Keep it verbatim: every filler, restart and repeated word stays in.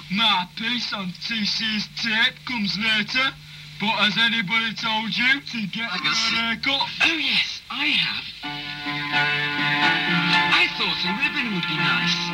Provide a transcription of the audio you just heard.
My piece on T C's tape comes later. But has anybody told you to get a haircut? Oh, yes, I have. I thought a ribbon would be nice.